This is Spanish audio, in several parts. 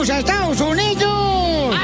¡Vamos a Estados Unidos!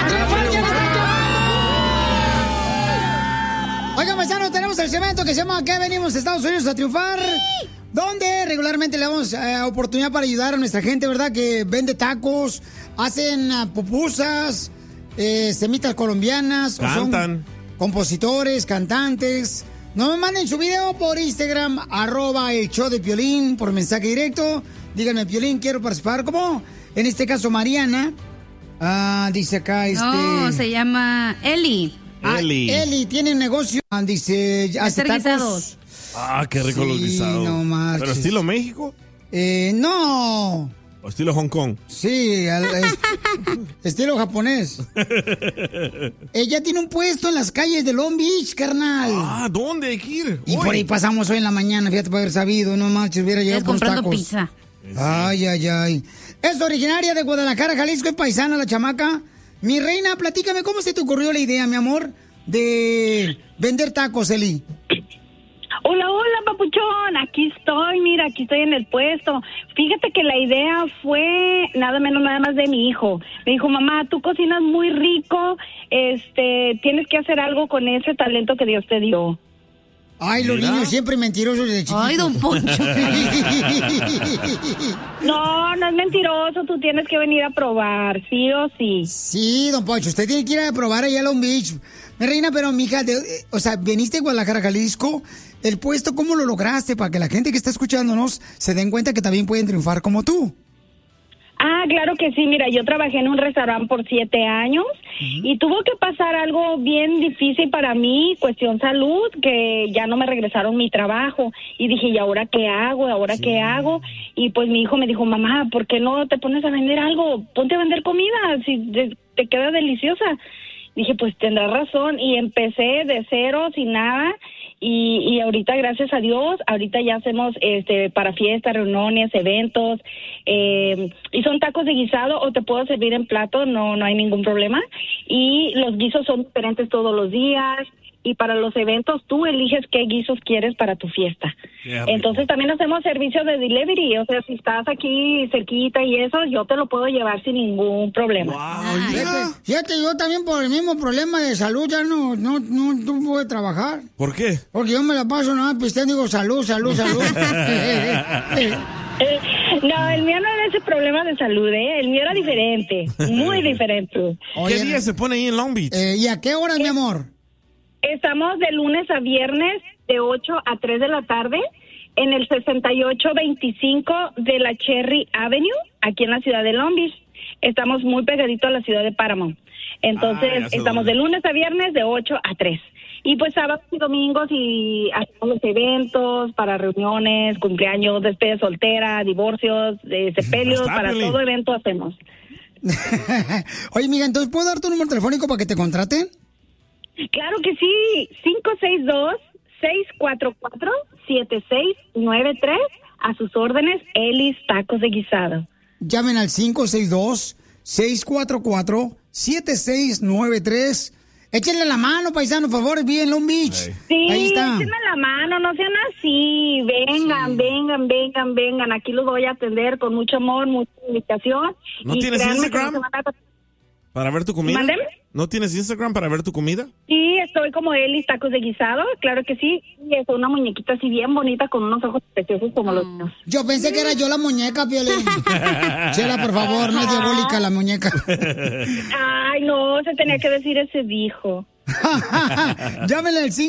Oigan, paisanos, tenemos el segmento que se llama ¿Qué venimos a Estados Unidos a triunfar? Donde regularmente le damos oportunidad para ayudar a nuestra gente, ¿verdad? Que vende tacos, hacen pupusas, semitas colombianas. Cantan. O son compositores, cantantes. No me manden su video por Instagram, @el show de Piolín, por mensaje directo. Díganme, Piolín, quiero participar. ¿Cómo? En este caso, Mariana. Dice acá, No, se llama Eli. Eli tiene un negocio. Dice, hace tacos. Qué rico los guisados. No marches. ¿Pero estilo México? No. ¿O estilo Hong Kong? Sí, estilo japonés. Ella tiene un puesto en las calles de Long Beach, carnal. ¿Dónde hay que ir? Y por ahí pasamos hoy en la mañana, fíjate, para haber sabido, no marches, hubiera llegado con los tacos. Pizza. Ay. Es originaria de Guadalajara, Jalisco, es paisana la chamaca. Mi reina, platícame, ¿cómo se te ocurrió la idea, mi amor, de vender tacos, Eli? Hola, papuchón, aquí estoy en el puesto. Fíjate que la idea fue nada más de mi hijo. Me dijo, mamá, tú cocinas muy rico, tienes que hacer algo con ese talento que Dios te dio. Ay, los niños siempre mentirosos de chiquitos. Ay, don Poncho. No es mentiroso, tú tienes que venir a probar, sí o sí. Sí, don Poncho, usted tiene que ir a probar allá a Long Beach. Mi reina, pero mija, veniste a Guadalajara, Jalisco. El puesto, ¿cómo lo lograste? Para que la gente que está escuchándonos se den cuenta que también pueden triunfar como tú. Claro que sí, mira, yo trabajé en un restaurante por 7 años y tuvo que pasar algo bien difícil para mí, cuestión salud, que ya no me regresaron mi trabajo y dije, ¿y ahora qué hago? ¿Qué hago? Y pues mi hijo me dijo, mamá, ¿por qué no te pones a vender algo? Ponte a vender comida, si te queda deliciosa. Dije, pues tendrás razón y empecé de cero, sin nada. Y ahorita, gracias a Dios, ahorita ya hacemos para fiestas, reuniones, eventos, y son tacos de guisado o te puedo servir en plato, no hay ningún problema. Y los guisos son diferentes todos los días. Y para los eventos tú eliges qué guisos quieres para tu fiesta. Entonces también hacemos servicio de delivery, o sea, si estás aquí cerquita y eso, yo te lo puedo llevar sin ningún problema. Fíjate, yo también por el mismo problema de salud ya no puedo trabajar. ¿Por qué? Porque yo me la paso nada pisteando, digo salud. No, el mío no era ese problema de salud, el mío era diferente, muy diferente. ¿Qué día se pone ahí en Long Beach? ¿Y a qué hora, mi amor? Estamos de lunes a viernes de 8 a 3 de la tarde en el 6825 de la Cherry Avenue, aquí en la ciudad de Long Beach. Estamos muy pegadito a la ciudad de Paramount. Entonces, estamos de lunes a viernes de 8 a 3. Y pues sábados y domingos y hacemos los eventos para reuniones, cumpleaños, despedida soltera, divorcios, sepelios, para todo evento hacemos. Oye, mira, entonces, ¿puedo dar tu número telefónico para que te contraten? Claro que sí, 562-644-7693, a sus órdenes, Elis Tacos de Guisado. Llamen al 562-644-7693. Échenle la mano, paisano, por favor, bien Long Beach. Sí, ahí está. Échenme la mano, no sean así. Vengan. Aquí los voy a atender con mucho amor, mucha dedicación. ¿No tienes Instagram para ver tu comida? ¿Mándeme? ¿No tienes Instagram para ver tu comida? Sí, estoy como Elis Tacos de Guisado, claro que sí. Y es una muñequita así bien bonita con unos ojos preciosos como los míos. Yo pensé que era yo la muñeca, Piolín. Chela, por favor, no es diabólica la muñeca. Ay, no, se tenía que decir ese dijo. Llámenle al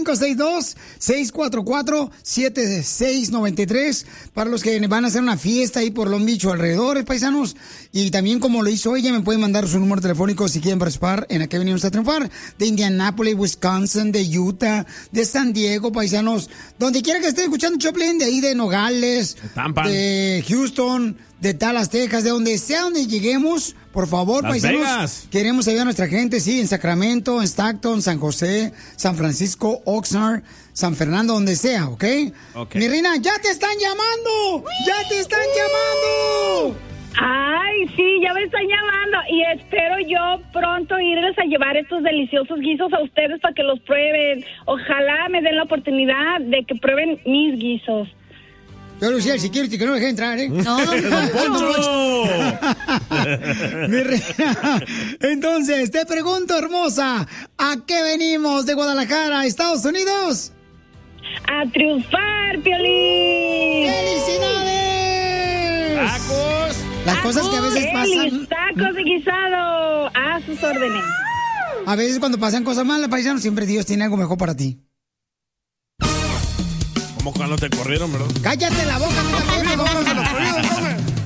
562-644-7693 para los que van a hacer una fiesta ahí por Long Beach o alrededores, paisanos. Y también, como lo hizo ella, me pueden mandar su número telefónico si quieren participar en Aquí venimos a triunfar. De Indianápolis, Wisconsin, de Utah, de San Diego, paisanos. Donde quiera que estén escuchando Choplin, de ahí de Nogales, de Houston, de Dallas, Texas, de donde sea donde lleguemos, por favor, Las paisanos. Vegas. Queremos ayudar a nuestra gente, sí, en Sacramento, en Stockton, San José, San Francisco, Oxnard, San Fernando, donde sea, ¿ok? Mi reina, ¡ya te están llamando! ¡Ya te están llamando! Ay, sí, ya me están llamando y espero yo pronto irles a llevar estos deliciosos guisos a ustedes para que los prueben. Ojalá me den la oportunidad de que prueben mis guisos. Yo lo decía el security que no dejé entrar, ¿eh? No, don Poncho. Mi reina. Entonces, te pregunto, hermosa, ¿a qué venimos de Guadalajara, Estados Unidos? ¡A triunfar, Piolín! ¡Felicidades! ¡Tacos! Las cosas que a veces pasan. ¡Tacos de guisado! A sus órdenes. A veces cuando pasan cosas malas, paisanos, siempre Dios tiene algo mejor para ti. Como cuando te corrieron, ¿verdad? ¡Cállate la boca! ¡No te corrieron!